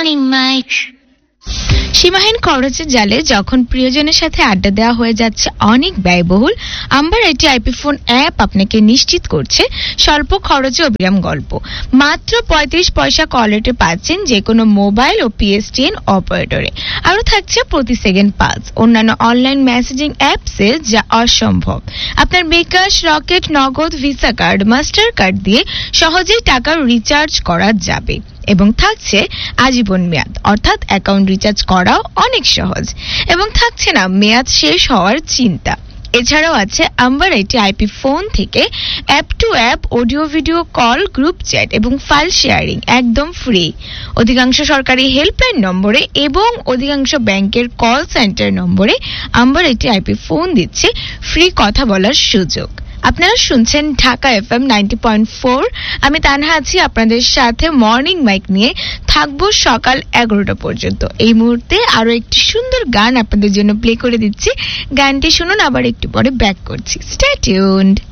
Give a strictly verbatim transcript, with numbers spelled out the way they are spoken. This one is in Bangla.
সীমাহীন খরচের জালে যখন প্রিয়জনের সাথে আড্ডা দেওয়া হয়ে যাচ্ছে অনেক ব্যয়বহুল, amber IT IP phone app আপনাকে নিশ্চিত করছে স্বল্প খরচে অবিরাম গল্প। মাত্র পঁয়ত্রিশ পয়সা কল রেটে পাচ্ছেন যে কোনো মোবাইল ও পিএসটিএন অপারেটরে। আরও থাকছে প্রতি সেকেন্ড পালস অন্যান্য অনলাইন মেসেজিং অ্যাপসে, যা অসম্ভব। আপনার বিকাশ, রকেট, নগদ, ভিসা কার্ড, মাস্টার কার্ড দিয়ে সহজেই টাকা রিচার্জ করা যাবে এবং থাকছে আজীবন মেয়াদ, অর্থাৎ অ্যাকাউন্ট রিচার্জ করাও অনেক সহজ এবং থাকছে না মেয়াদ শেষ হওয়ার চিন্তা। এছাড়াও আছে আম্বার আইটি আইপি ফোন থেকে app two app audio video call, group chat এবং ফাইল শেয়ারিং একদম ফ্রি। অধিকাংশ সরকারি হেল্পলাইন নম্বরে এবং অধিকাংশ ব্যাংকের কল সেন্টার নম্বরে আম্বার আইটি আইপি ফোন দিচ্ছে ফ্রি কথা বলার সুযোগ। আপনারা শুনছেন Dhaka FM ninety point four. আমি তানহা আছি আপনাদের সাথে মর্নিং মাইক নিয়ে, থাকবো সকাল এগারোটা পর্যন্ত। এই মুহূর্তে আরো একটি সুন্দর গান আপনাদের জন্য প্লে করে দিচ্ছি। গানটি শুনুন, আবার একটু পরে ব্যাক করছি। Stay tuned.